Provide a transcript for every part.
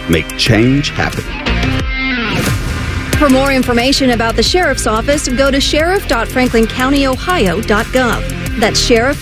make change happen. For more information about the Sheriff's Office, go to sheriff.franklincountyohio.gov. That's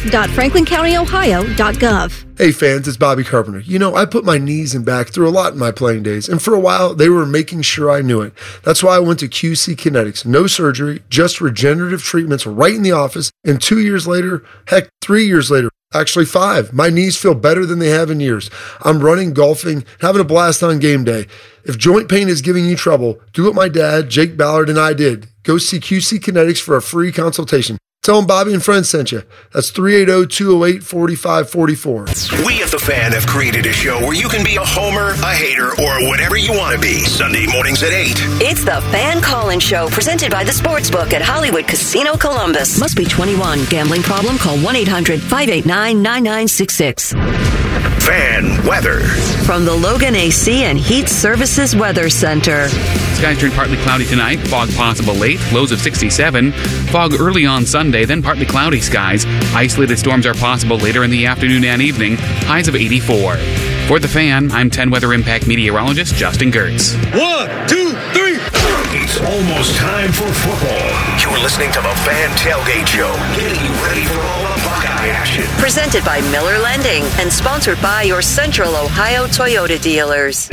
sheriff.franklincountyohio.gov. Hey fans, it's Bobby Carpenter. You know, I put my knees and back through a lot in my playing days, and for a while, they were making sure I knew it. That's why I went to QC Kinetics. No surgery, just regenerative treatments right in the office, and 2 years later, heck, 3 years later, actually 5. My knees feel better than they have in years. I'm running, golfing, having a blast on game day. If joint pain is giving you trouble, do what my dad, Jake Ballard, and I did. Go see QC Kinetics for a free consultation. Tell them Bobby and friends sent you. That's 380-208-4544. We at The Fan have created a show where you can be a homer, a hater, or whatever you want to be. Sunday mornings at 8. It's The Fan Call-In Show, presented by the Sportsbook at Hollywood Casino Columbus. Must be 21. Gambling problem? Call 1-800-589-9966. Fan weather. From the Logan AC and Heat Services Weather Center. Skies turn partly cloudy tonight. Fog possible late. Lows of 67. Fog early on Sunday, then partly cloudy skies. Isolated storms are possible later in the afternoon and evening. Highs of 84. For The Fan, I'm 10 Weather Impact meteorologist Justin Gertz. 1, 2, 3. It's almost time for football. You're listening to The Fan Tailgate Show, getting you ready for all the Buckeye action. Presented by Miller Lending and sponsored by your Central Ohio Toyota dealers.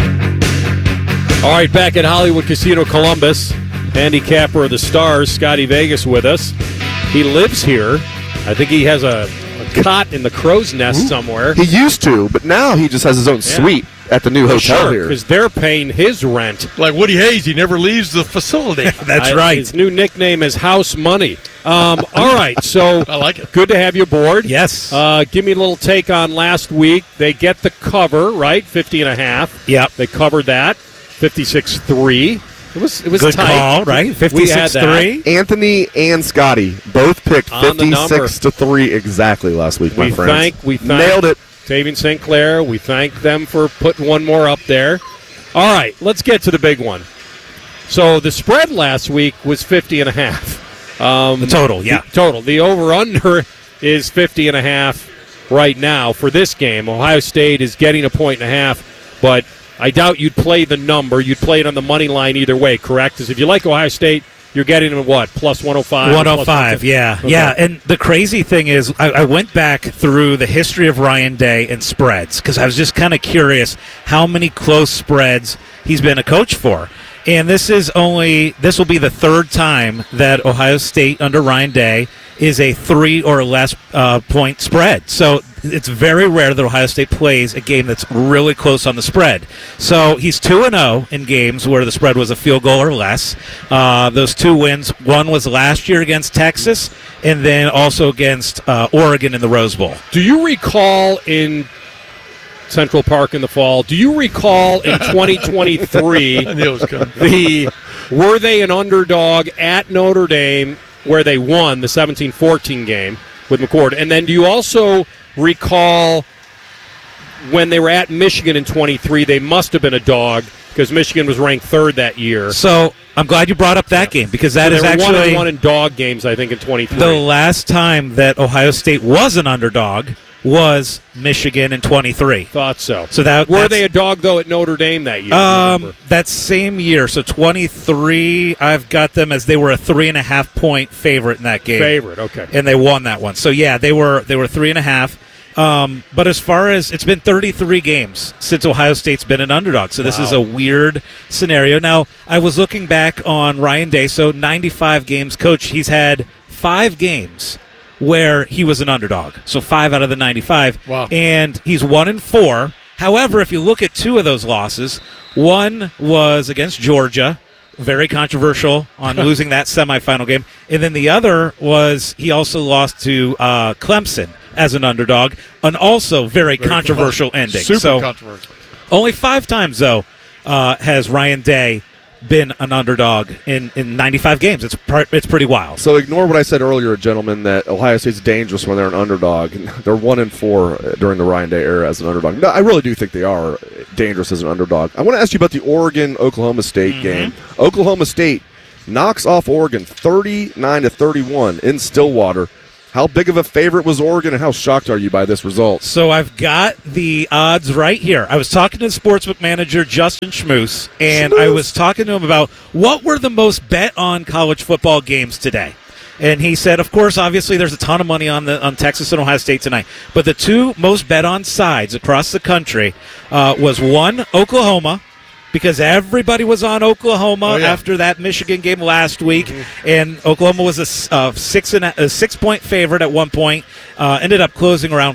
All right, back at Hollywood Casino Columbus, handicapper of the Stars, Scotty Vegas with us. He lives here. I think he has a cot in the crow's nest somewhere. He used to, but now he just has his own suite at the new hotel here. Because they're paying his rent. Like Woody Hayes, he never leaves the facility. That's right. His new nickname is House Money. All right, so I like it. Good to have you aboard. Yes. Give me a little take on last week. They get the cover, right? 50.5. Yep. They covered that. 56-3. It was good tight. Call, right? 56-3. Anthony and Scotty both picked 56-3 exactly last week, my friends. We thank nailed it. Tavian St. Clair. We thank them for putting one more up there. All right, let's get to the big one. So the spread last week was 50.5. The total, yeah. Total. The over-under is 50.5 right now for this game. Ohio State is getting 1.5, but I doubt you'd play the number. You'd play it on the money line either way, correct? Because if you like Ohio State, you're getting them at what? Plus 105? 105, yeah. Okay. Yeah, and the crazy thing is I went back through the history of Ryan Day and spreads because I was just kind of curious how many close spreads he's been a coach for. And this will be the third time that Ohio State under Ryan Day is a 3 or less point spread. So it's very rare that Ohio State plays a game that's really close on the spread. So he's 2-0 in games where the spread was a field goal or less. Those 2 wins, one was last year against Texas, and then also against Oregon in the Rose Bowl. Do you recall in Central Park in the fall, do you recall in 2023 I knew it was coming. Were they an underdog at Notre Dame where they won the 17-14 game with McCord? And then do you also recall when they were at Michigan in 23, they must have been a dog because Michigan was ranked 3rd that year. So I'm glad you brought up that game because that is actually 1-1 in dog games, I think, in 23. The last time that Ohio State was an underdog was Michigan in 23. Thought so. So were they a dog though at Notre Dame that year? That same year, so 23. I've got them as they were a 3.5 point favorite in that game. Favorite, okay. And they won that one. So yeah, they were 3.5. But as far as it's been 33 games since Ohio State's been an underdog, so this is a weird scenario. Now I was looking back on Ryan Day, so 95 games coach. He's had 5 games where he was an underdog. So 5 out of the 95. Wow. And he's 1-4. However, if you look at 2 of those losses, one was against Georgia, very controversial on losing that semifinal game. And then the other was he also lost to Clemson as an underdog, an also very controversial ending. Super controversial. Only 5 times, though, has Ryan Day been an underdog in 95 games. It's pretty wild. So ignore what I said earlier, gentlemen, that Ohio State's dangerous when they're an underdog. They're 1-4 during the Ryan Day era as an underdog. No, I really do think they are dangerous as an underdog. I want to ask you about the Oregon-Oklahoma State game. Oklahoma State knocks off Oregon 39-31 in Stillwater. How big of a favorite was Oregon, and how shocked are you by this result? So I've got the odds right here. I was talking to the sportsbook manager, Justin Schmoose, and I was talking to him about what were the most bet on college football games today. And he said, of course, obviously there's a ton of money on Texas and Ohio State tonight. But the two most bet on sides across the country was one, Oklahoma, because everybody was on Oklahoma after that Michigan game last week, and Oklahoma was a 6-point favorite at one point, ended up closing around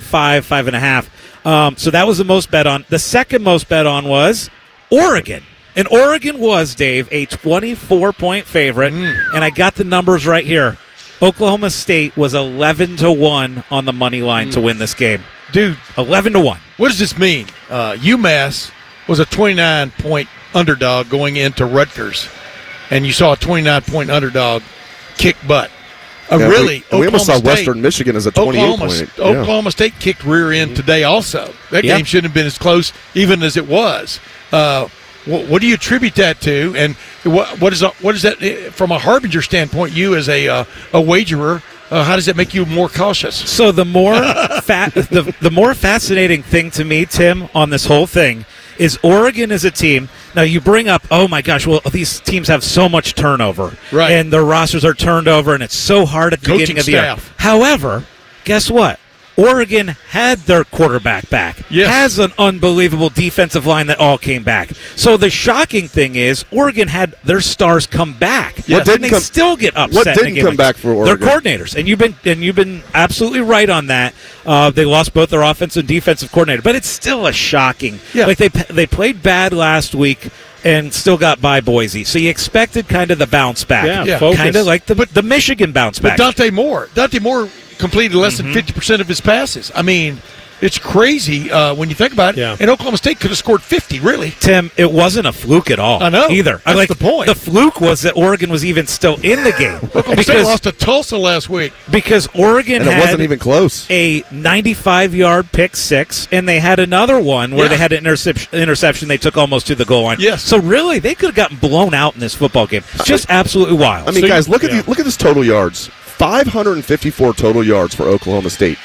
5.5. So that was the most bet on. The second most bet on was Oregon. And Oregon was, Dave, a 24-point favorite, and I got the numbers right here. Oklahoma State was 11-1 on the money line to win this game. Dude, 11-1. what does this mean? UMass was a 29-point underdog going into Rutgers, and you saw a 29-point underdog kick butt. Really, we almost saw Western Michigan as a 28-point. Oklahoma State kicked rear end today also. That game shouldn't have been as close even as it was. What do you attribute that to, and what is that from a harbinger standpoint? You as a wagerer, how does that make you more cautious? So the more the more fascinating thing to me, Tim, on this whole thing is Oregon is a team. Now you bring up, oh my gosh, well these teams have so much turnover, right? And their rosters are turned over, and it's so hard at the beginning of the year. However, guess what? Oregon had their quarterback back, has an unbelievable defensive line that all came back. So the shocking thing is Oregon had their stars come back, and they still get upset. What didn't come back for Oregon? Their coordinators, and you've been absolutely right on that. They lost both their offensive and defensive coordinator, but it's still a shocking. Like they played bad last week and still got by Boise. So you expected kind of the bounce back, kind of like the Michigan bounce back. But Dante Moore completed less than 50% of his passes. I mean, it's crazy when you think about it. Yeah. And Oklahoma State could have scored 50, really. Tim, it wasn't a fluke at all. I know. Either. That's the point. The fluke was that Oregon was even still in the game. Oklahoma State lost to Tulsa last week. Because Oregon and it wasn't even close. A 95-yard pick six, and they had another one where they had an interception they took almost to the goal line. Yes. So really, they could have gotten blown out in this football game. It's just absolutely wild. I mean, guys, look at this total yards. 554 total yards for Oklahoma State,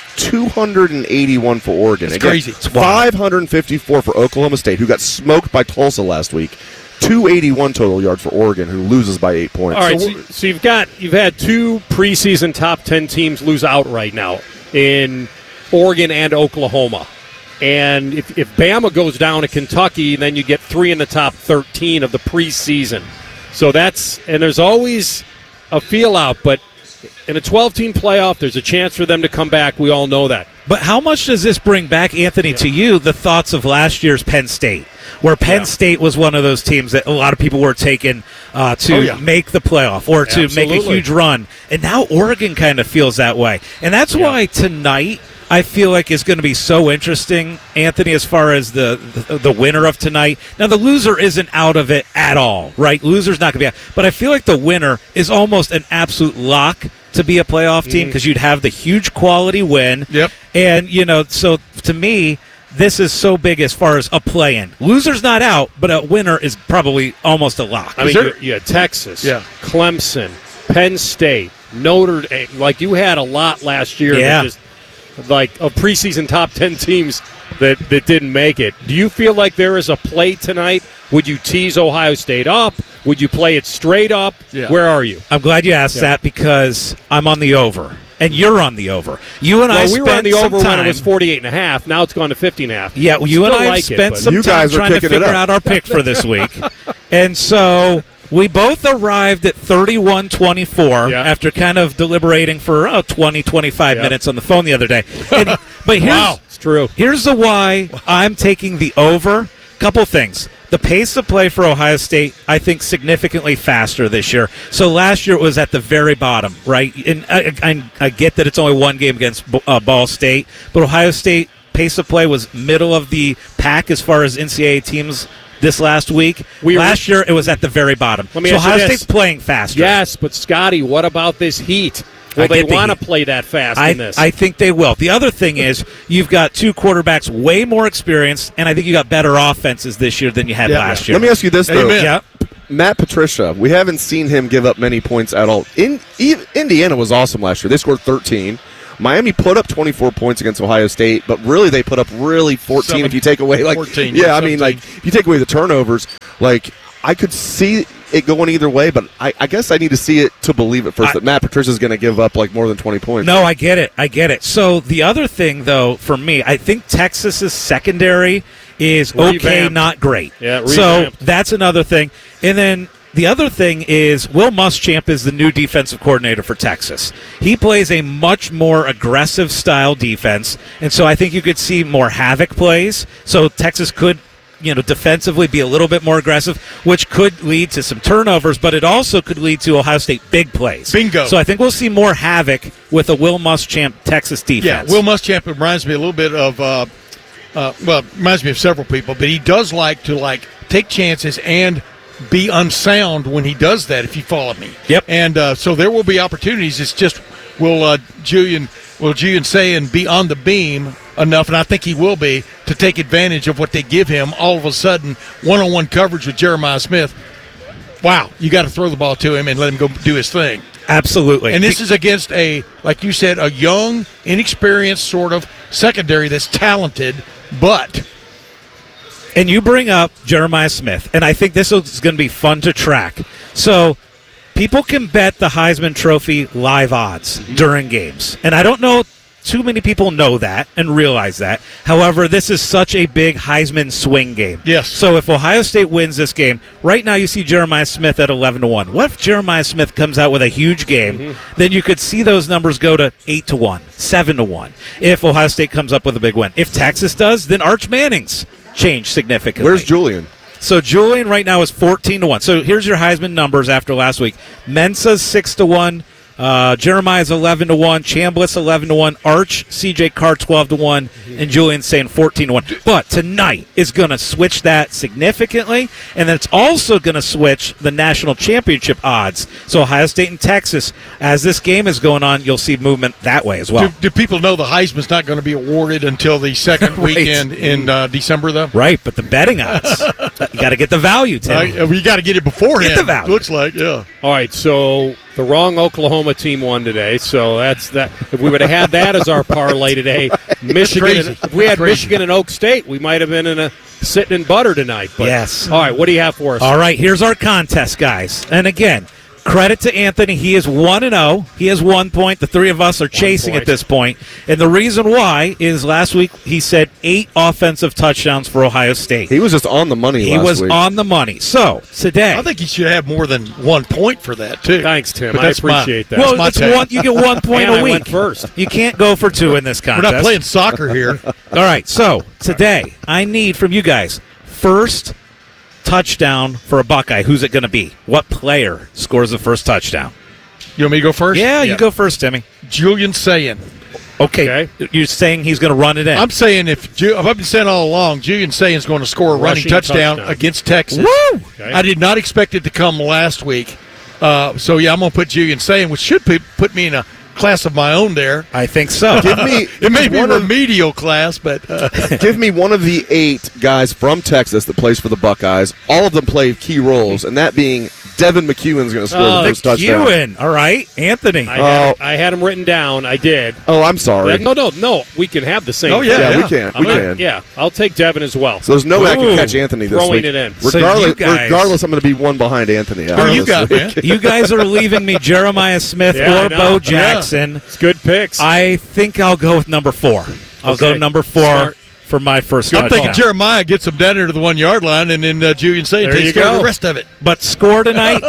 281 for Oregon. It's crazy. It's 554 for Oklahoma State, who got smoked by Tulsa last week. 281 total yards for Oregon, who loses by 8 points. All right, so you've had two preseason top 10 teams lose outright now in Oregon and Oklahoma. And if Bama goes down to Kentucky, then you get 3 in the top 13 of the preseason. So there's always a feel out, but in a 12-team playoff, there's a chance for them to come back. We all know that. But how much does this bring back, Anthony, to you, the thoughts of last year's Penn State, where Penn State was one of those teams that a lot of people were taking to make the playoff or to make a huge run. And now Oregon kind of feels that way. And that's why tonight I feel like is going to be so interesting, Anthony, as far as the winner of tonight. Now, the loser isn't out of it at all, right? Loser's not going to be out. But I feel like the winner is almost an absolute lock to be a playoff team because you'd have the huge quality win. Yep. And, so to me, this is so big as far as a play-in. Loser's not out, but a winner is probably almost a lock. I mean, you had Texas, Clemson, Penn State, Notre Dame. Like, you had a lot last year. Yeah. Like of preseason top 10 teams that didn't make it. Do you feel like there is a play tonight? Would you tease Ohio State up? Would you play it straight up? Yeah. Where are you? I'm glad you asked that because I'm on the over. And you're on the over. You and I we were on the over time, when it was 48.5. Now it's gone to 50.5. Yeah, well, you and I have spent some time trying to figure out our pick for this week. And so we both arrived at 31-24 after kind of deliberating for 20, 25 minutes on the phone the other day. But it's true. Here's the why I'm taking the over. Couple things. The pace of play for Ohio State, I think, significantly faster this year. So last year it was at the very bottom, right? And I get that it's only one game against Ball State, but Ohio State pace of play was middle of the pack as far as NCAA teams this last week. Last year it was at the very bottom. So Ohio State's playing faster. Yes, but Scotty, what about this heat? Well, they want to play that fast in this. I think they will. The other thing is you've got two quarterbacks way more experienced, and I think you got better offenses this year than you had last year. Let me ask you this, though. Yeah. Matt Patricia, we haven't seen him give up many points at all. Indiana was awesome last year. They scored 13. Miami put up 24 points against Ohio State, but really they put up 14 if you take away 14, yeah, I mean, like if you take away the turnovers, like I could see it going either way, but I guess I need to see it to believe it first that Matt Patricia's going to give up like more than 20 points. No, I get it. So the other thing, though, for me, I think Texas's secondary is okay, not great. Yeah, so that's another thing. And then the other thing is Will Muschamp is the new defensive coordinator for Texas. He plays a much more aggressive style defense, and so I think you could see more havoc plays. So Texas could defensively be a little bit more aggressive, which could lead to some turnovers, but it also could lead to Ohio State big plays. Bingo. So I think we'll see more havoc with a Will Muschamp Texas defense. Yeah, Will Muschamp reminds me a little bit of, reminds me of several people, but he does like to take chances and be unsound when he does that, if you follow me. Yep. And so there will be opportunities. It's just, will Julian Sayin be on the beam enough, and I think he will be, to take advantage of what they give him. All of a sudden, one-on-one coverage with Jeremiah Smith. Wow, you got to throw the ball to him and let him go do his thing. Absolutely. And this is against like you said, a young, inexperienced sort of secondary that's talented, but... And you bring up Jeremiah Smith, and I think this is going to be fun to track. So people can bet the Heisman Trophy live odds during games. And I don't know too many people know that and realize that. However, this is such a big Heisman swing game. Yes. So if Ohio State wins this game, right now you see Jeremiah Smith at 11-1. What if Jeremiah Smith comes out with a huge game? Then you could see those numbers go to 8-1, 7-1. If Ohio State comes up with a big win. If Texas does, then Arch Manning's change significantly. Where's Julian? So Julian right now is 14-1. So here's your Heisman numbers after last week. Mensa's 6-1. Jeremiah's 11-1, Chambliss 11-1, Arch, CJ Carr 12-1, and Julian Sayin 14-1. But tonight is going to switch that significantly, and then it's also going to switch the national championship odds. So Ohio State and Texas, as this game is going on, you'll see movement that way as well. Do people know the Heisman's not going to be awarded until the second Right. weekend in December, though? Right, but the betting odds, you got to get the value, Tim. You got to get it beforehand. Get the value. Looks like, yeah. All right, so the wrong Oklahoma team won today, so that's that. If we would have had that as our parlay today, Michigan. If we had Michigan and Oak State, we might have been sitting in butter tonight. But, yes. All right, what do you have for us? All right, here's our contest, guys. And again, credit to Anthony. He is 1-0. He has 1 point. The three of us are chasing at this point. And the reason why is last week he said 8 offensive touchdowns for Ohio State. He was just on the money He last was week. on the money. So, today. I think he should have more than 1 point for that, too. Thanks, Tim. But I appreciate that. Well, it's you get 1 point And a I week. went first. You can't go for 2 in this contest. We're not playing soccer here. All right, so today I need from you guys first touchdown for a Buckeye. Who's it going to be? What player scores the first touchdown? You want me to go first? Yeah, you go first, Timmy. Julian Sayin. Okay. You're saying he's going to run it in. I'm saying I've been saying all along, Julian Sayin's going to score a running touchdown against Texas. Woo! Okay. I did not expect it to come last week. I'm going to put Julian Sayin, which should put me in a class of my own there. I think so. It may be a remedial class, but give me one of the 8 guys from Texas that plays for the Buckeyes. All of them play key roles, and that being Devin McEwen's going to score the first touchdown. McEwen. All right, Anthony. I had him written down. I did. Oh, I'm sorry. No. We can have the same. Oh, yeah, we can. We can. Yeah, I'll take Devin as well. So there's no way I can catch Anthony this throwing week. it in. Regardless, I'm going to be one behind Anthony. Who you got, man? You guys are leaving me Jeremiah Smith Yeah, or I know. Bo Jackson. It's good picks. I think I'll go with number 4. I'll go number 4 for my first I'm touchdown. thinking Jeremiah gets him down into the 1 yard line, and then Julian Sayin takes care of the rest of it. But score tonight,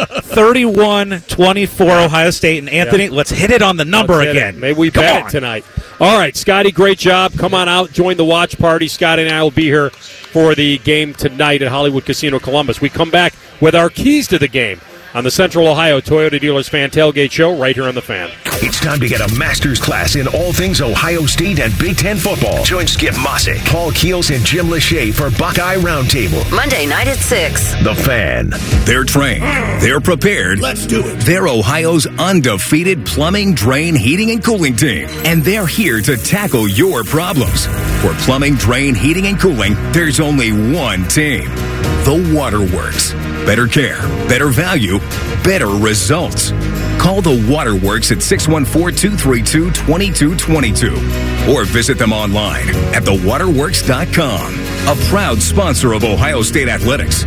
31-24 Ohio State. And Anthony, let's hit it on the number again. Maybe we bet it tonight. All right, Scotty, great job. Come on out, join the watch party. Scotty and I will be here for the game tonight at Hollywood Casino Columbus. We come back with our keys to the game on the Central Ohio Toyota Dealers Fan Tailgate Show right here on The Fan. It's time to get a master's class in all things Ohio State and Big Ten football. Join Skip Mossick, Paul Keels, and Jim Lachey for Buckeye Roundtable. Monday night at 6. The Fan. They're trained. They're prepared. Let's do it. They're Ohio's undefeated plumbing, drain, heating, and cooling team. And they're here to tackle your problems. For plumbing, drain, heating, and cooling, there's only one team. The Waterworks. Better care, better value, better results. Call the Waterworks at 614-232-2222 or visit them online at thewaterworks.com. A proud sponsor of Ohio State Athletics.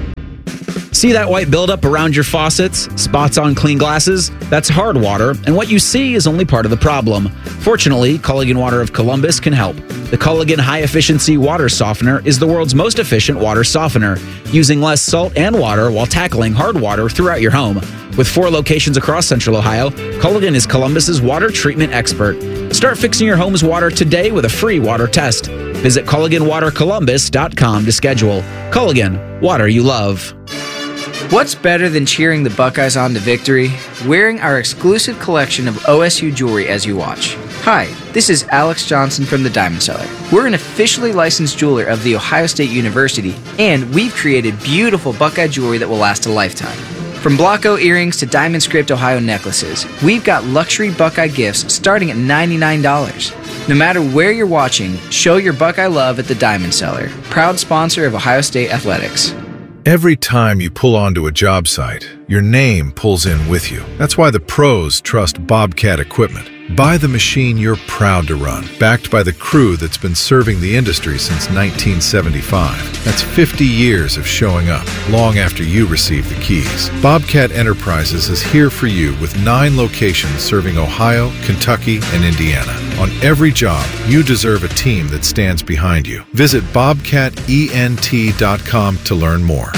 See that white buildup around your faucets? Spots on clean glasses? That's hard water, and what you see is only part of the problem. Fortunately, Culligan Water of Columbus can help. The Culligan High Efficiency Water Softener is the world's most efficient water softener, using less salt and water while tackling hard water throughout your home. With 4 locations across Central Ohio, Culligan is Columbus's water treatment expert. Start fixing your home's water today with a free water test. Visit CulliganWaterColumbus.com to schedule. Culligan, water you love. What's better than cheering the Buckeyes on to victory? Wearing our exclusive collection of OSU jewelry as you watch. Hi, this is Alex Johnson from the Diamond Cellar. We're an officially licensed jeweler of The Ohio State University, and we've created beautiful Buckeye jewelry that will last a lifetime. From Blocko earrings to Diamond Script Ohio necklaces, we've got luxury Buckeye gifts starting at $99. No matter where you're watching, show your Buckeye love at the Diamond Cellar, proud sponsor of Ohio State Athletics. Every time you pull onto a job site, your name pulls in with you. That's why the pros trust Bobcat equipment. Buy the machine you're proud to run, backed by the crew that's been serving the industry since 1975. That's 50 years of showing up, long after you receive the keys. Bobcat Enterprises is here for you with 9 locations serving Ohio, Kentucky, and Indiana. On every job, you deserve a team that stands behind you. Visit bobcatent.com to learn more.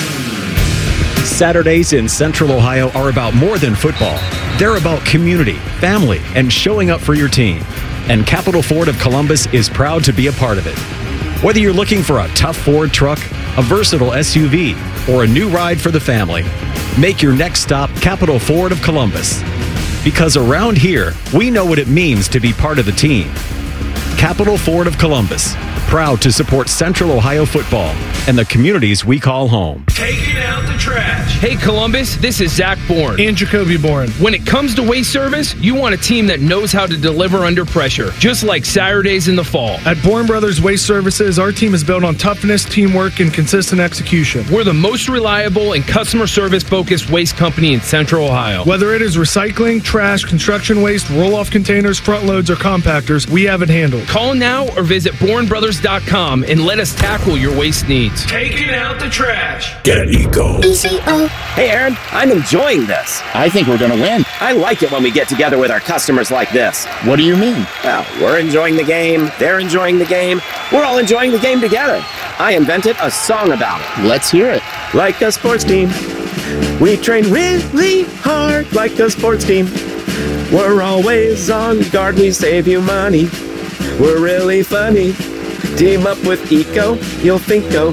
Saturdays in Central Ohio are about more than football. They're about community, family, and showing up for your team. And Capital Ford of Columbus is proud to be a part of it. Whether you're looking for a tough Ford truck, a versatile SUV, or a new ride for the family, make your next stop Capital Ford of Columbus. Because around here, we know what it means to be part of the team. Capital Ford of Columbus, proud to support Central Ohio football and the communities we call home. Taking out the trash. Hey, Columbus, this is Zach Bourne. And Jacoby Bourne. When it comes to waste service, you want a team that knows how to deliver under pressure, just like Saturdays in the fall. At Bourne Brothers Waste Services, our team is built on toughness, teamwork, and consistent execution. We're the most reliable and customer service-focused waste company in Central Ohio. Whether it is recycling, trash, construction waste, roll-off containers, front loads, or compactors, we have it handled. Call now or visit BourneBrothers.com and let us tackle your waste needs. Taking out the trash. Get Eco. Hey, Aaron, I'm enjoying this. I think we're going to win. I like it when we get together with our customers like this. What do you mean? Well, we're enjoying the game. They're enjoying the game. We're all enjoying the game together. I invented a song about it. Let's hear it. Like a sports team. We train really hard like a sports team. We're always on guard. We save you money. We're really funny. Team up with Eco, you'll think, oh,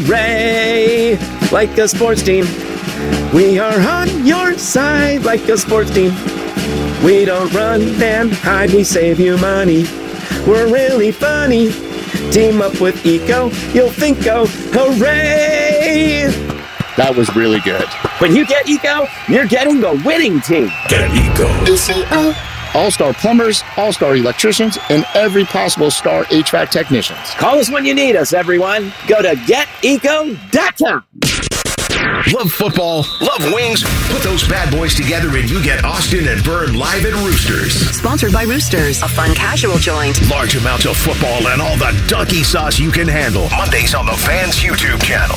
hooray! Like a sports team. We are on your side like a sports team. We don't run and hide, we save you money. We're really funny. Team up with Eco, you'll think, oh, hooray! That was really good. When you get Eco, you're getting the winning team. Get Eco. ECO. All-star plumbers, all-star electricians, and every possible star HVAC technicians. Call us when you need us, everyone. Go to geteco.com. Love football? Love wings? Put those bad boys together and you get Austin and Byrne live at Roosters. Sponsored by Roosters, a fun casual joint. Large amounts of football and all the donkey sauce you can handle. Mondays on the Fans YouTube channel.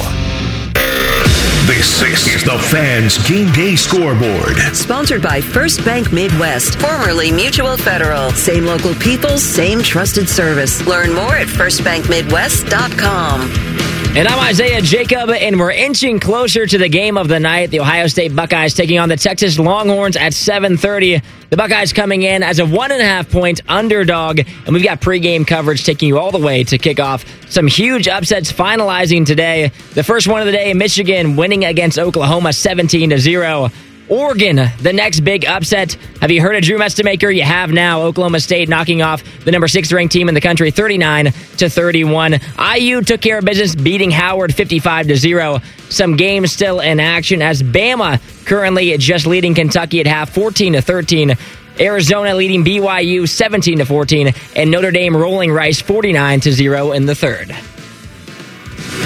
This is the Fans Game Day Scoreboard. Sponsored by First Bank Midwest, formerly Mutual Federal. Same local people, same trusted service. Learn more at firstbankmidwest.com. And I'm Isaiah Jacob, and we're inching closer to the game of the night. The Ohio State Buckeyes taking on the Texas Longhorns at 7:30. The Buckeyes coming in as a 1.5-point underdog, and we've got pregame coverage taking you all the way to kick off some huge upsets finalizing today. The first one of the day, Michigan winning against Oklahoma 17-0. Oregon, the next big upset. Have you heard of Drew Mestemaker? You have now. Oklahoma State knocking off the number 6 ranked team in the country, 39-31. IU took care of business, beating Howard 55-0. Some games still in action as Bama currently just leading Kentucky at half, 14-13. Arizona leading BYU 17-14, and Notre Dame rolling Rice 49-0 in the third.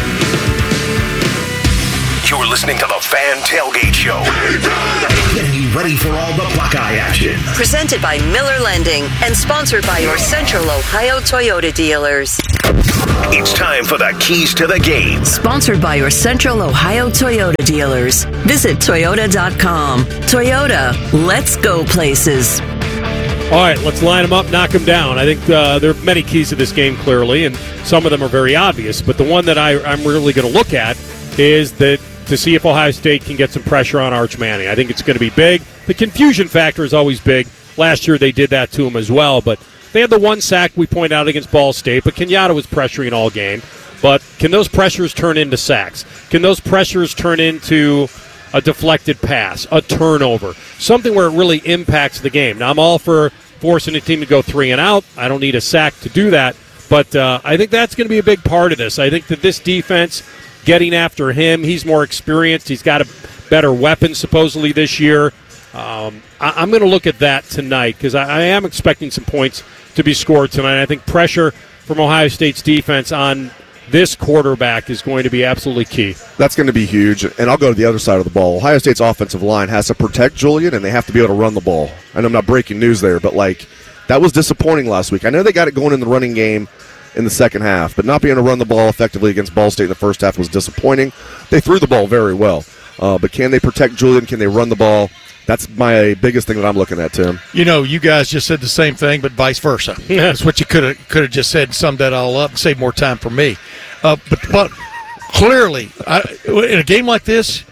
You're listening to the Fan Tailgate Show. Getting you ready for all the Buckeye action. Presented by Miller Lending and sponsored by your Central Ohio Toyota dealers. It's time for the keys to the game. Sponsored by your Central Ohio Toyota dealers. Visit Toyota.com. Toyota, let's go places. All right, let's line them up, knock them down. I think there are many keys to this game, clearly, and some of them are very obvious. But the one that I'm really going to look at is that to see if Ohio State can get some pressure on Arch Manning. I think it's going to be big. The confusion factor is always big. Last year they did that to him as well, but they had the one sack we point out against Ball State, but Kenyatta was pressuring all game. But can those pressures turn into sacks? Can those pressures turn into a deflected pass, a turnover, something where it really impacts the game? Now, I'm all for forcing a team to go 3 and out. I don't need a sack to do that, but I think that's going to be a big part of this. I think that this defense, getting after him, he's more experienced. He's got a better weapon supposedly this year. I'm going to look at that tonight because I am expecting some points to be scored tonight. I think pressure from Ohio State's defense on this quarterback is going to be absolutely key. That's going to be huge, and I'll go to the other side of the ball. Ohio State's offensive line has to protect Julian, and they have to be able to run the ball. And I'm not breaking news there, but, that was disappointing last week. I know they got it going in the running game in the second half, but not being able to run the ball effectively against Ball State in the first half was disappointing. They threw the ball very well, but can they protect Julian? Can they run the ball? That's my biggest thing that I'm looking at, Tim. You guys just said the same thing, but vice versa. That's what you could have just said and summed that all up and saved more time for me. But clearly, in a game like this,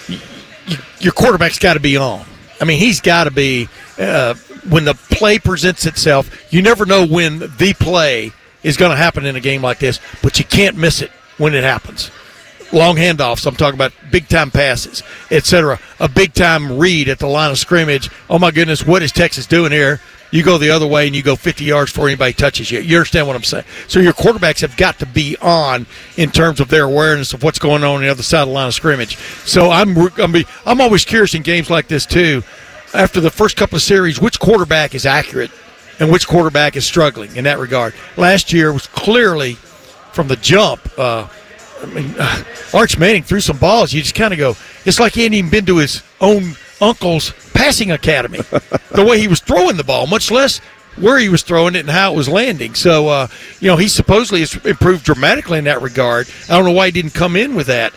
your quarterback's got to be on. I mean, he's got to be when the play presents itself. You never know when the play is going to happen in a game like this, but you can't miss it when it happens. Long handoffs, I'm talking about big-time passes, etc. A big-time read at the line of scrimmage. Oh, my goodness, what is Texas doing here? You go the other way and you go 50 yards before anybody touches you. You understand what I'm saying? So your quarterbacks have got to be on in terms of their awareness of what's going on the other side of the line of scrimmage. So I'm always curious in games like this, too, after the first couple of series, which quarterback is accurate and which quarterback is struggling in that regard. Last year was clearly from the jump. Arch Manning threw some balls. You just kind of go, it's like he hadn't even been to his own uncle's passing academy. The way he was throwing the ball, much less where he was throwing it and how it was landing. So, he supposedly has improved dramatically in that regard. I don't know why he didn't come in with that.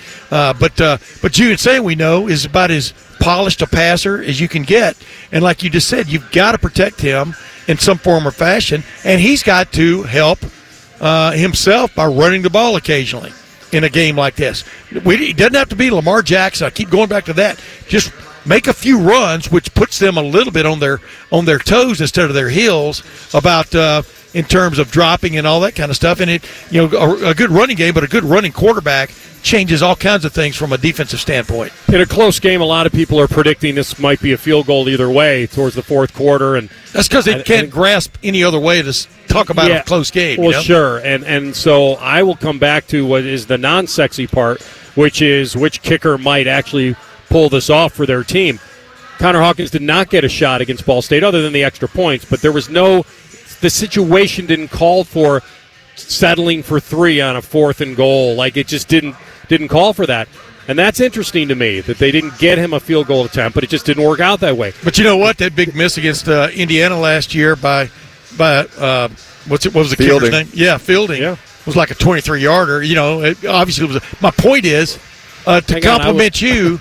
But Julian Sayin, we know, is about as polished a passer as you can get. And like you just said, you've got to protect him in some form or fashion, and he's got to help himself by running the ball occasionally in a game like this. It doesn't have to be Lamar Jackson. I keep going back to that. Just make a few runs, which puts them a little bit on their toes instead of their heels about in terms of dropping and all that kind of stuff. And a good running game, but a good running quarterback changes all kinds of things from a defensive standpoint. In a close game, a lot of people are predicting this might be a field goal either way towards the fourth quarter, and that's because they can't grasp any other way to talk about a close game. Well, sure, and so I will come back to what is the non-sexy part, which is which kicker might actually pull this off for their team. Connor Hawkins did not get a shot against Ball State other than the extra points, but there was the situation didn't call for settling for 3 on a 4th and goal. It just didn't call for that. And that's interesting to me that they didn't get him a field goal attempt, but it just didn't work out that way. But you know what? That big miss against Indiana last year by what was the kicker's name? Yeah, Fielding. Yeah. Was like a 23-yarder. Obviously it was. My point is to compliment you.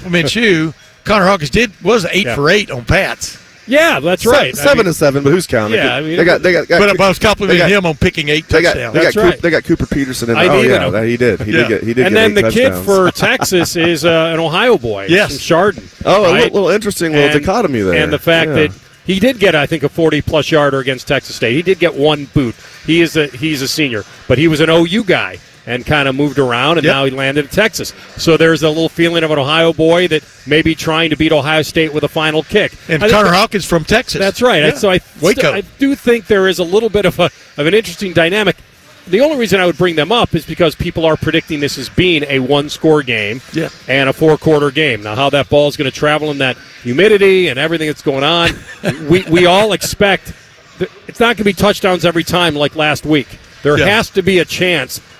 Connor Hawkins was 8 for 8 on Pats. Yeah, that's right. 7-7, but who's counting? Yeah, they got. But I was complimenting him on picking 8 touchdowns. They got Cooper Peterson in there. He did. He did get. And then the touchdowns. kid for Texas is an Ohio boy. Yes, from Chardon. Oh, right? a little interesting dichotomy there. And the fact that he did get, I think, a 40-plus yarder against Texas State. He did get 1 boot. He's a senior, but he was an OU guy and kind of moved around, and now he landed in Texas. So there's a little feeling of an Ohio boy that may be trying to beat Ohio State with a final kick. And Connor Hawkins from Texas. That's right. Yeah. So I do think there is a little bit of an interesting dynamic. The only reason I would bring them up is because people are predicting this as being a 1-score game and a 4-quarter game. Now, how that ball is going to travel in that humidity and everything that's going on, we all expect it's not going to be touchdowns every time like last week. There has to be a chance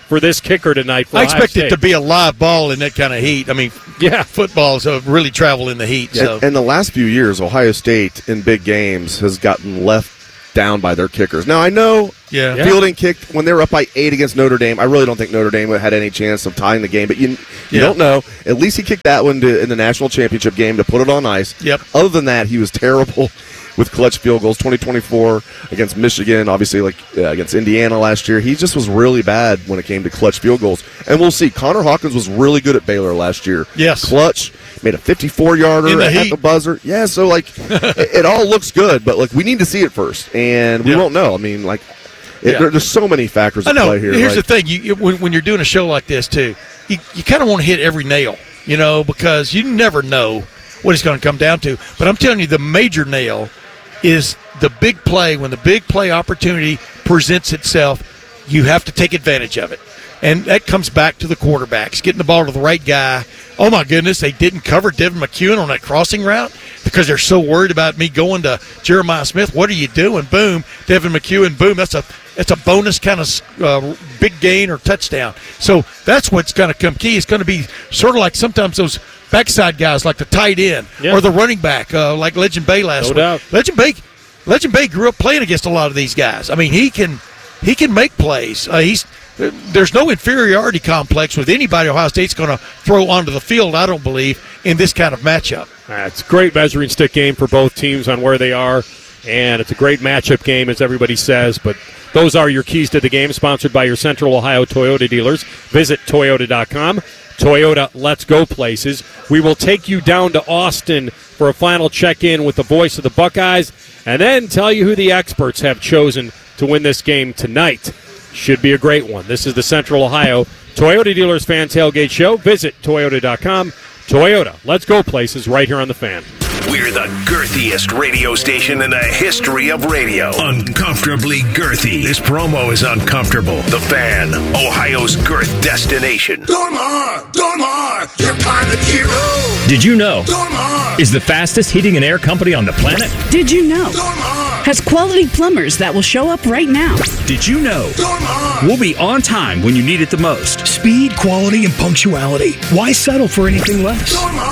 for this kicker tonight. For I Ohio expect State. it to be a live ball in that kind of heat. I mean, footballs really travel in the heat. So. And the last few years, Ohio State in big games has gotten left down by their kickers. Now, I know Fielding kicked when they were up by 8 against Notre Dame. I really don't think Notre Dame had any chance of tying the game, but you don't know. At least he kicked that one in the national championship game to put it on ice. Yep. Other than that, he was terrible with clutch field goals. 2024 against Michigan, obviously against Indiana last year. He just was really bad when it came to clutch field goals. And we'll see. Connor Hawkins was really good at Baylor last year. Yes. Clutch. Made a 54-yarder at the buzzer. Yeah, so, it all looks good, but, we need to see it first, and we won't know. I mean, there's so many factors at play here. Here's the thing. When you're doing a show like this, too, you kind of want to hit every nail, because you never know what it's going to come down to. But I'm telling you, the major nail is the big play. When the big play opportunity presents itself, you have to take advantage of it. And that comes back to the quarterbacks, getting the ball to the right guy. Oh, my goodness, they didn't cover Devin McEwen on that crossing route because they're so worried about me going to Jeremiah Smith. What are you doing? Boom, Devin McEwen, boom. That's a bonus kind of big gain or touchdown. So that's what's going to come key. It's going to be sort of like sometimes those backside guys like the tight end or the running back like Legend Bay last week. Legend Bay grew up playing against a lot of these guys. I mean, he can make plays. There's no inferiority complex with anybody Ohio State's going to throw onto the field, I don't believe, in this kind of matchup. It's a great measuring stick game for both teams on where they are, and it's a great matchup game, as everybody says. But those are your keys to the game, sponsored by your Central Ohio Toyota dealers. Visit Toyota.com. Toyota, let's go places. We will take you down to Austin for a final check-in with the voice of the Buckeyes, and then tell you who the experts have chosen to win this game tonight. Should be a great one. This is the Central Ohio Toyota Dealers Fan Tailgate Show. Visit Toyota.com. Toyota, let's go places right here on The Fan. We're the girthiest radio station in the history of radio. Uncomfortably girthy. This promo is uncomfortable. The Fan, Ohio's girth destination. Dormar, your pilot hero. Did you know? Dormar is the fastest heating and air company on the planet. Did you know? Dormar has quality plumbers that will show up right now. Did you know? Dormar we'll be on time when you need it the most. Speed, quality, and punctuality. Why settle for anything less?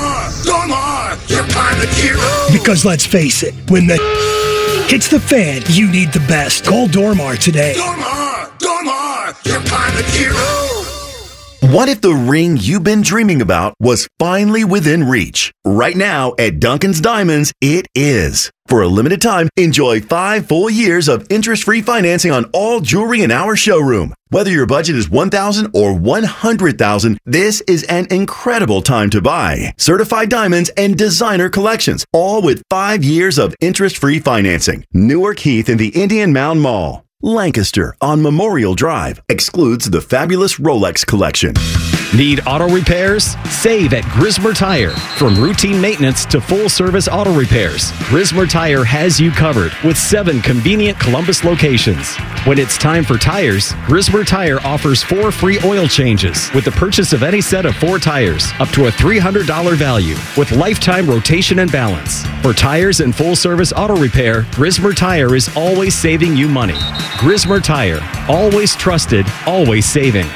Dormar, your pilot hero. Because let's face it, when the hits the fan, you need the best. Call Dormar today. Dormar, your pilot hero. What if the ring you've been dreaming about was finally within reach? Right now at Duncan's Diamonds, it is. For a limited time, enjoy 5 full years of interest-free financing on all jewelry in our showroom. Whether your budget is $1,000 or $100,000, this is an incredible time to buy. Certified diamonds and designer collections, all with 5 years of interest-free financing. Newark Heath in the Indian Mound Mall. Lancaster on Memorial Drive. Excludes the fabulous Rolex collection. Need auto repairs? Save at Grismer Tire. From routine maintenance to full-service auto repairs, Grismer Tire has you covered with 7 convenient Columbus locations. When it's time for tires, Grismer Tire offers 4 free oil changes with the purchase of any set of 4 tires, up to a $300 value, with lifetime rotation and balance. For tires and full-service auto repair, Grismer Tire is always saving you money. Grismer Tire. Always trusted, always saving.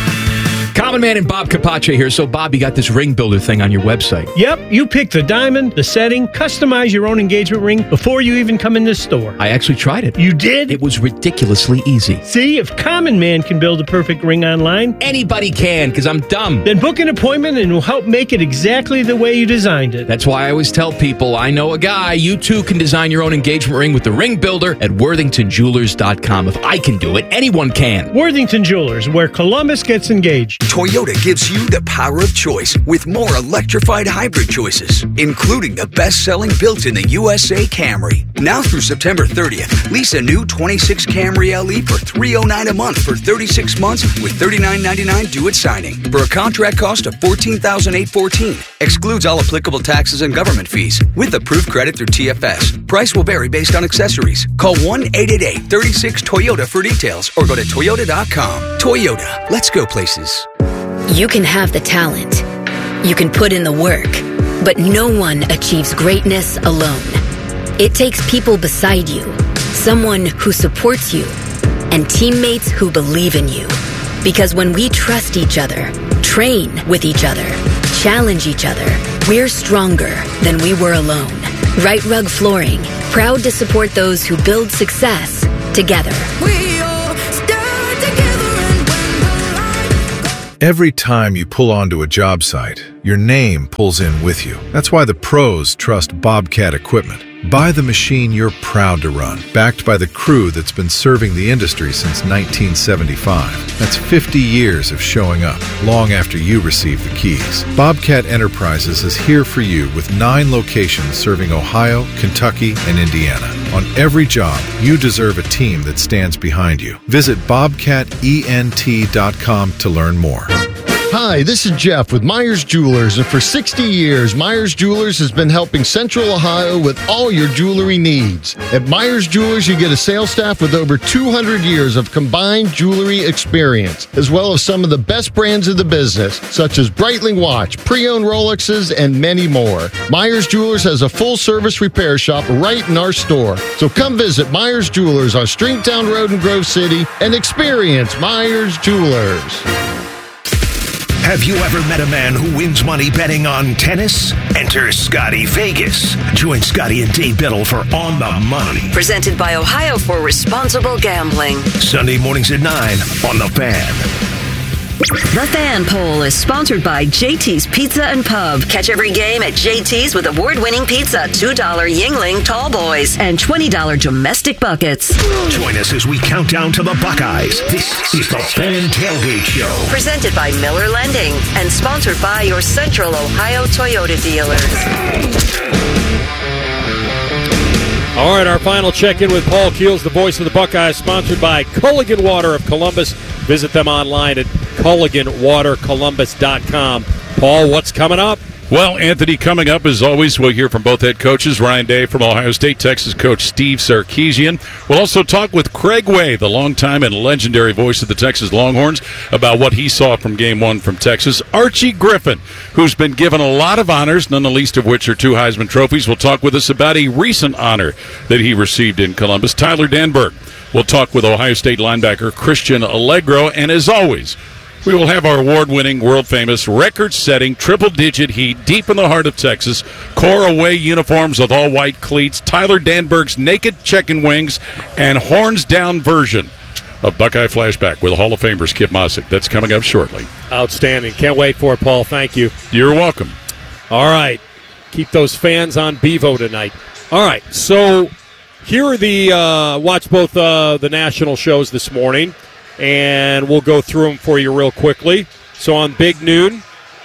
Common Man and Bob Capaccio here. So, Bob, you got this ring builder thing on your website. Yep, you pick the diamond, the setting, customize your own engagement ring before you even come in the store. I actually tried it. You did? It was ridiculously easy. See, if Common Man can build a perfect ring online, anybody can, because I'm dumb. Then book an appointment and we'll help make it exactly the way you designed it. That's why I always tell people, I know a guy. You too can design your own engagement ring with the ring builder at WorthingtonJewelers.com. If I can do it, anyone can. Worthington Jewelers, where Columbus gets engaged. Toyota gives you the power of choice with more electrified hybrid choices, including the best-selling built-in-the USA Camry. Now through September 30th, lease a new 26 Camry LE for $309 a month for 36 months with $39.99 due at signing for a contract cost of $14,814. Excludes all applicable taxes and government fees with approved credit through TFS. Price will vary based on accessories. Call 1-888-36-TOYOTA for details or go to Toyota.com. Toyota, let's go places. You can have the talent. You can put in the work. But no one achieves greatness alone. It takes people beside you, someone who supports you, and teammates who believe in you. Because when we trust each other, train with each other, challenge each other, we're stronger than we were alone. Right Rug Flooring, proud to support those who build success together. Every time you pull onto a job site, your name pulls in with you. That's why the pros trust Bobcat equipment. Buy the machine you're proud to run, backed by the crew that's been serving the industry since 1975. That's 50 years of showing up, long after you receive the keys. Bobcat Enterprises is here for you with 9 locations serving Ohio, Kentucky, and Indiana. On every job, you deserve a team that stands behind you. Visit bobcatent.com to learn more. Hi, this is Jeff with Myers Jewelers, and for 60 years, Myers Jewelers has been helping Central Ohio with all your jewelry needs. At Myers Jewelers, you get a sales staff with over 200 years of combined jewelry experience, as well as some of the best brands in the business, such as Breitling Watch, pre-owned Rolexes, and many more. Myers Jewelers has a full-service repair shop right in our store. So come visit Myers Jewelers on Stringtown Road in Grove City and experience Myers Jewelers. Have you ever met a man who wins money betting on tennis? Enter Scotty Vegas. Join Scotty and Dave Biddle for On the Money. Presented by Ohio for Responsible Gambling. Sunday mornings at 9 on The Fan. The Fan Poll is sponsored by JT's Pizza and Pub. Catch every game at JT's with award-winning pizza, $2 Yingling Tall Boys, and $20 domestic buckets. Join us as we count down to the Buckeyes. This is the Fan Tailgate Show. Presented by Miller Lending and sponsored by your Central Ohio Toyota dealers. All right, our final check-in with Paul Keels, the voice of the Buckeyes, sponsored by Culligan Water of Columbus. Visit them online at CulliganWaterColumbus.com. Paul, what's coming up? Well, Anthony, coming up, as always, we'll hear from both head coaches, Ryan Day from Ohio State, Texas coach Steve Sarkisian. We'll also talk with Craig Way, the longtime and legendary voice of the Texas Longhorns, about what he saw from Game 1 from Texas. Archie Griffin, who's been given a lot of honors, none the least of which are 2 Heisman trophies, will talk with us about a recent honor that he received in Columbus. Tyler Danberg will talk with Ohio State linebacker Christian Allegro, and as always, we will have our award-winning, world-famous, record-setting, triple-digit heat deep in the heart of Texas, core away uniforms with all-white cleats, Tyler Danberg's naked chicken wings, and horns-down version of Buckeye Flashback with Hall of Famers Kip Mossick. That's coming up shortly. Outstanding. Can't wait for it, Paul. Thank you. You're welcome. All right. Keep those fans on Bevo tonight. All right. So here are the watch both the national shows this morning, and we'll go through them for you real quickly. So on Big Noon,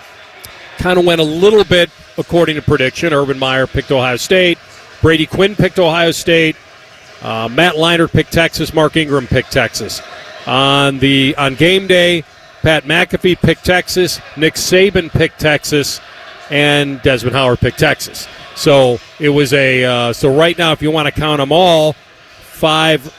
kind of went a little bit according to prediction. Urban Meyer picked Ohio State. Brady Quinn picked Ohio State. Matt Leinart picked Texas. Mark Ingram picked Texas. On game day, Pat McAfee picked Texas. Nick Saban picked Texas. And Desmond Howard picked Texas. So it was so right now, if you want to count them all, 5-2.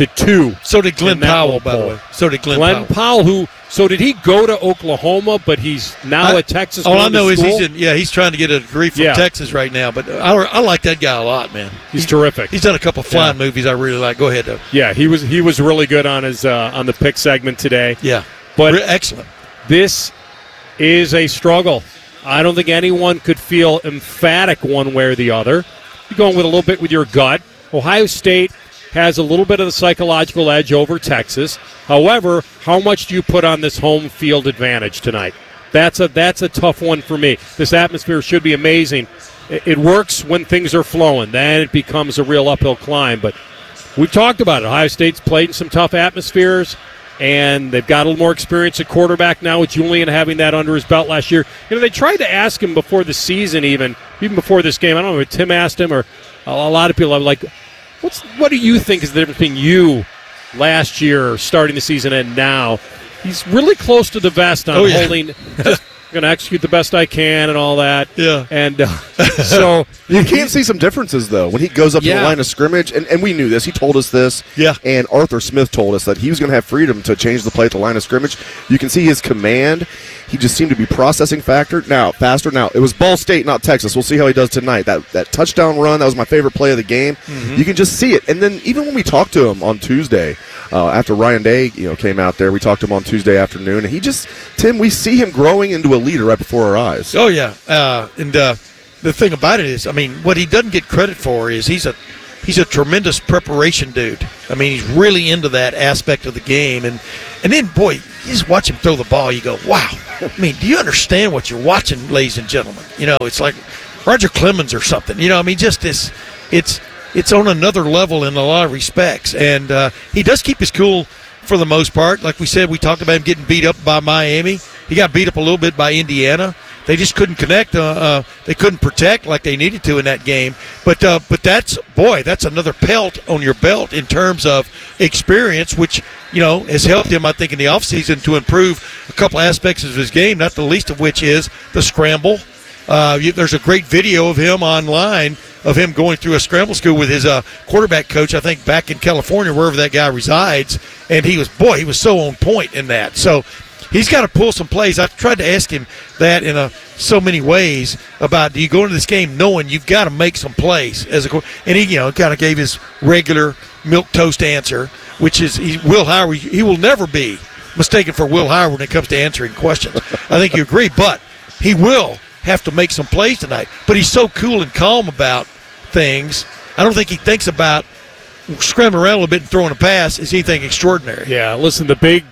So did Glenn Powell, by the way. So did Glenn Powell. So did he go to Oklahoma, but he's now at Texas? All I know is he's trying to get a degree from Texas right now. But I like that guy a lot, man. He's terrific. He's done a couple flying movies I really like. Go ahead, though. Yeah, he was really good on his on the pick segment today. Yeah, but excellent. This is a struggle. I don't think anyone could feel emphatic one way or the other. You're going with a little bit with your gut. Ohio State has a little bit of the psychological edge over Texas. However, how much do you put on this home field advantage tonight? That's a tough one for me. This atmosphere should be amazing. It works when things are flowing. Then it becomes a real uphill climb. But we've talked about it. Ohio State's played in some tough atmospheres, and they've got a little more experience at quarterback now with Julian having that under his belt last year. They tried to ask him before the season, even before this game. I don't know if Tim asked him or a lot of people are like, what do you think is the difference between you last year starting the season and now? He's really close to the vest on holding, just going to execute the best I can and all that. Yeah. And so you can see some differences, though, when he goes up to the line of scrimmage. And we knew this. He told us this. Yeah. And Arthur Smith told us that he was going to have freedom to change the play at the line of scrimmage. You can see his command. He just seemed to be processing faster. Now, it was Ball State, not Texas. We'll see how he does tonight. That touchdown run, that was my favorite play of the game. Mm-hmm. You can just see it. And then even when we talked to him on Tuesday, after Ryan Day, came out there. We talked to him on Tuesday afternoon, and Tim, we see him growing into a leader right before our eyes. Oh yeah, and the thing about it is, I mean, what he doesn't get credit for is he's a tremendous preparation dude. I mean, he's really into that aspect of the game, and then boy, you just watch him throw the ball. You go, wow. I mean, do you understand what you're watching, ladies and gentlemen? It's like Roger Clemens or something. I mean, just this, it's on another level in a lot of respects, and he does keep his cool for the most part. Like we said, we talked about him getting beat up by Miami. He got beat up a little bit by Indiana. They just couldn't connect. They couldn't protect like they needed to in that game. But that's another pelt on your belt in terms of experience, which has helped him, I think, in the offseason to improve a couple aspects of his game. Not the least of which is the scramble. There's a great video of him online of him going through a scramble school with his quarterback coach, I think, back in California, wherever that guy resides. And he was so on point in that. So he's got to pull some plays. I've tried to ask him that in so many ways about, do you go into this game knowing you've got to make some plays as and he kind of gave his regular milquetoast answer, which is Will Howard. He will never be mistaken for Will Howard when it comes to answering questions. I think you agree, but he will have to make some plays tonight. But he's so cool and calm about things. I don't think he thinks about scrambling around a little bit and throwing a pass is anything extraordinary. Yeah, listen, the big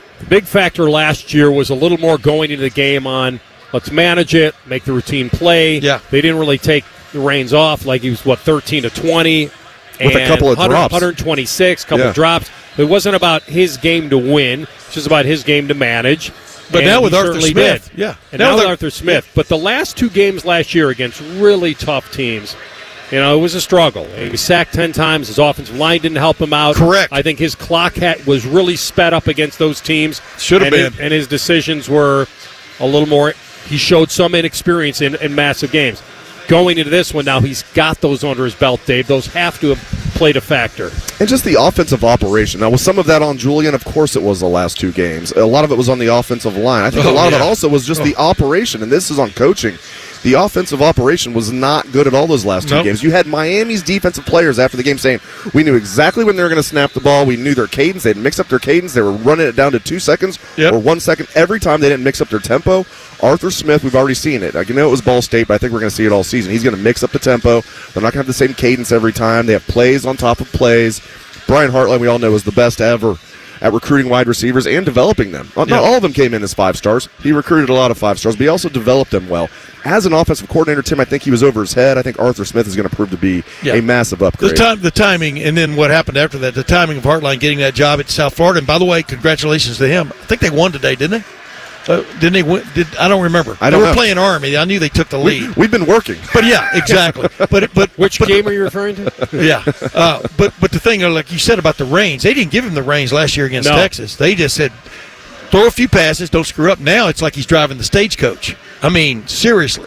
factor last year was a little more going into the game on let's manage it, make the routine play. Yeah. They didn't really take the reins off. Like he was, 13 to 20. With a couple of drops. 126, couple of drops. It wasn't about his game to win. It's just about his game to manage. But now with Arthur Smith. Did. Yeah. And now with Arthur Smith. Yeah. But the last two games last year against really tough teams, it was a struggle. He was sacked 10 times. His offensive line didn't help him out. Correct. I think his clock was really sped up against those teams. Should have been. And his decisions were a little more – he showed some inexperience in massive games. Going into this one now, he's got those under his belt, Dave. Those have to have played a factor. And just the offensive operation. Now, was some of that on Julian? Of course it was the last two games. A lot of it was on the offensive line. I think a lot of it also was just the operation, and this is on coaching. The offensive operation was not good at all those last two games. You had Miami's defensive players after the game saying, we knew exactly when they were going to snap the ball. We knew their cadence. They didn't mix up their cadence. They were running it down to 2 seconds or 1 second every time. They didn't mix up their tempo. Arthur Smith, we've already seen it. I know it was Ball State, but I think we're going to see it all season. He's going to mix up the tempo. They're not going to have the same cadence every time. They have plays on top of plays. Brian Hartline, we all know, is the best ever at recruiting wide receivers and developing them. Not all of them came in as 5 stars. He recruited a lot of 5 stars, but he also developed them well. As an offensive coordinator, Tim, I think he was over his head. I think Arthur Smith is going to prove to be a massive upgrade. The timing, and then what happened after that, the timing of Hartline getting that job at South Florida. And by the way, congratulations to him. I think they won today, didn't they? Didn't they win? I don't remember. They were playing Army. I knew they took the lead. We've been working. But yeah, exactly. But which game are you referring to? Yeah. But the thing, like you said about the reins, they didn't give him the reins last year against Texas. They just said, throw a few passes, don't screw up. Now it's like he's driving the stagecoach. I mean, seriously.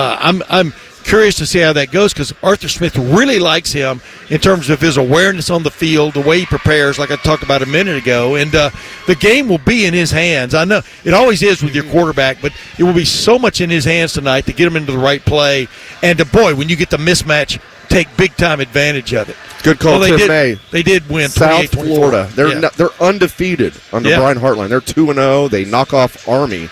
I'm curious to see how that goes because Arthur Smith really likes him in terms of his awareness on the field, the way he prepares, like I talked about a minute ago. And the game will be in his hands. I know it always is with your quarterback, but it will be so much in his hands tonight to get him into the right play. And, boy, when you get the mismatch, take big-time advantage of it. Good call, Tim May. They did win South Florida. They're undefeated under Brian Hartline. They're 2-0. They knock off Army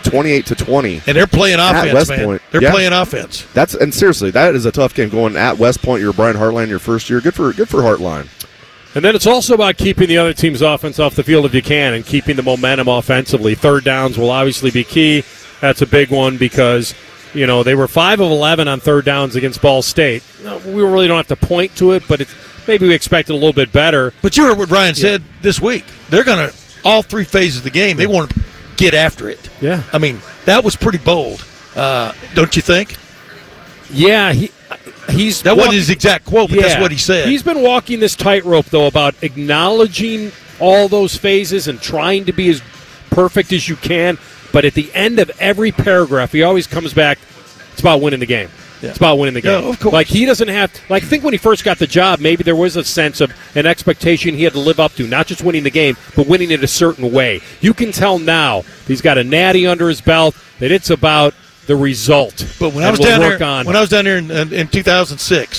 28-20. And they're playing offense, West man. Point. They're playing offense. And seriously, that is a tough game going at West Point. You're Brian Hartline your first year. Good for Hartline. And then it's also about keeping the other team's offense off the field if you can and keeping the momentum offensively. Third downs will obviously be key. That's a big one because – they were 5 of 11 on third downs against Ball State. We really don't have to point to it, but maybe we expected a little bit better. But you heard what Ryan said this week. They're going to, all 3 phases of the game, they want to get after it. Yeah. I mean, that was pretty bold, don't you think? Yeah. That wasn't his exact quote, but that's what he said. He's been walking this tightrope, though, about acknowledging all those phases and trying to be as perfect as you can. But at the end of every paragraph, he always comes back, it's about winning the game. Yeah. It's about winning the game. Yeah, of course. Like, he doesn't have – I think when he first got the job, maybe there was a sense of an expectation he had to live up to, not just winning the game, but winning it a certain way. You can tell now he's got a natty under his belt that it's about the result. But when I was down there in 2006,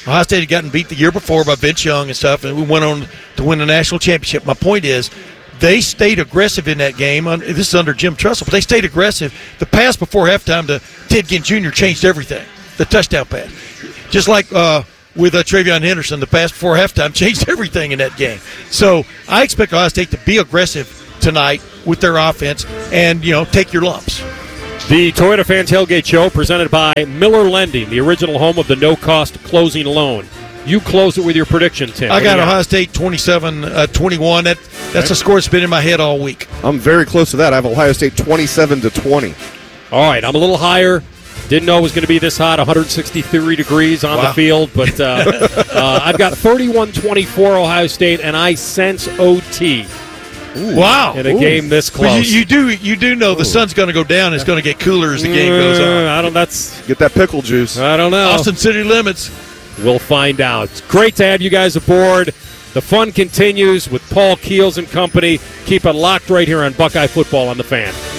Ohio State had gotten beat the year before by Vince Young and stuff, and we went on to win the national championship. My point is, they stayed aggressive in that game. This is under Jim Tressel, but they stayed aggressive. The pass before halftime to Ted Ginn Jr. changed everything, the touchdown pass. Just like with Travion Henderson, the pass before halftime changed everything in that game. So I expect Ohio State to be aggressive tonight with their offense and, take your lumps. The Toyota Fan Tailgate Show presented by Miller Lending, the original home of the no-cost closing loan. You close it with your prediction, Tim. I got Ohio State 27-21. That's a score that's been in my head all week. I'm very close to that. I have Ohio State 27-20. All right, I'm a little higher. Didn't know it was going to be this hot, 163 degrees on the field. But I've got 31-24 Ohio State, and I sense OT. Ooh. Wow! In a game this close, but you do know the sun's going to go down. It's going to get cooler as the game goes on. Get that pickle juice. I don't know. Austin City limits. We'll find out. It's great to have you guys aboard. The fun continues with Paul Keels and company. Keep it locked right here on Buckeye Football on the Fan.